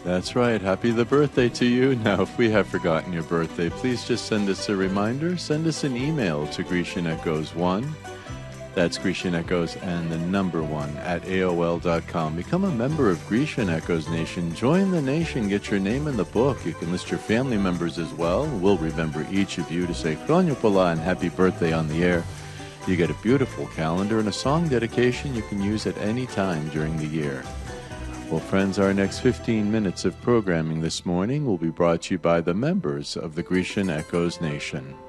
That's right. Happy the birthday to you. Now, if we have forgotten your birthday, please just send us a reminder. Send us an email to Grecian Echoes 1. That's Grecian Echoes and the number 1 at AOL.com. Become a member of Grecian Echoes Nation. Join the nation. Get your name in the book. You can list your family members as well. We'll remember each of you to say Chronio Pola and happy birthday on the air. You get a beautiful calendar and a song dedication you can use at any time during the year. Well, friends, our next 15 minutes of programming this morning will be brought to you by the members of the Grecian Echoes Nation.